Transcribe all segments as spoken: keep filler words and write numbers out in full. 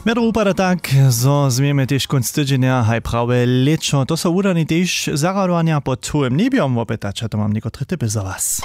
Medro upada tak, zo zmiemy też konc tydzienia, haj prawe leczo, to są udani też zaradovania pod twoim nebiom opytać, a to mam niekotry typy za was.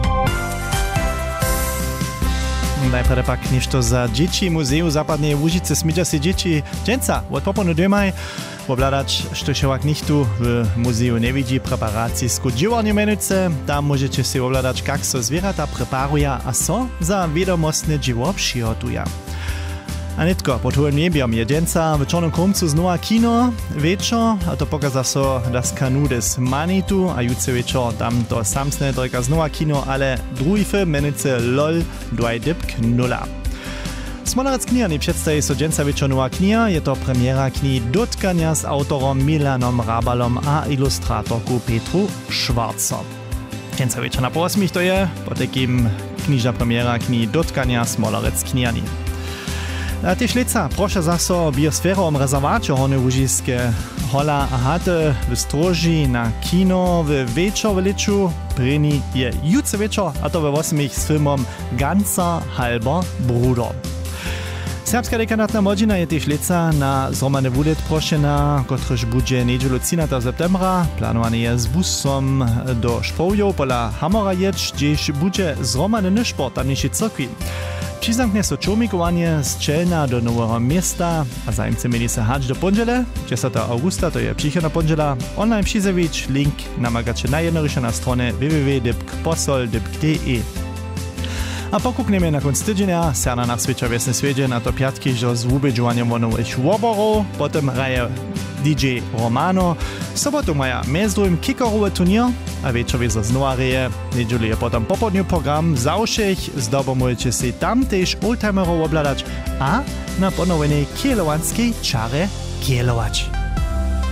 Najpierw pak ništo za dzieci Muzeum Zapadnej Łužice smidža si dzieci dżęca od poponu dymaj obladać, što się jak nichtu w muzeum nie widzi preparacijsku dziwarniu menujce. Tam możecie si obladać, jak so zwierata preparuje, a so za wiadomostne dziwo przygotuje. A nitko, pod twoim nebiom je dżęca w czarnym krumcu znowa kino wieczor, a to pokaza so das Kanu des Manitu, a jutro wieczor tam to samsne dreka znowa kino, ale drugi film menujce LOL dwaj dybk nula. Smolarec kniha nie przedstawi so dżęca wieczor nowa kniha, je to premiera knihy Dotkania z autorom Milanom Rabalom a ilustratorku Petru Schwarzo. Dżęca wieczor na posmich to je, po takim knižna premiera knihy Dotkania Smolarec knihani. A tež leca proša zaso biosférom rezervačo Horne Łužiskie hola a hatte w Stroži na kino w wieczor w leczu. Preni je jutro wieczor, a to we osmich z filmom Ganzer halber Bruder. Serbska dekanatna modzina je tež leca na zromane wudet prošena, kotryž budže nedźelu trinajstego septembra. Planowane je z busom do Špowjow pola Hamora jedź, gdzieś budže zromane nyšport tamniejszej cyrkwi. Přizamkne so čomikowanie z Čelna do Nowego Miasta, a zajemce mieli se hać do pondziele, dziesiątego augusta, to je przychodna pondziela. Online přizewić, link namagacie najjednoryše na stronie w w w kropka dybk posol kropka d e. A pokukneme na konc tydzienia, serna na sweča vesne svedže na to piatki, že z wubedžovanjem vonových woborov, potem raje D J Romano, sobotu maja mez drugim kickerowy turnier, a wieczorem zo znowa reje, nedźelu je potom popodniu program zawszych, zdobo możecie si tam też oldtimerov obladać, a na ponowenej kielowanskiej czare kielować.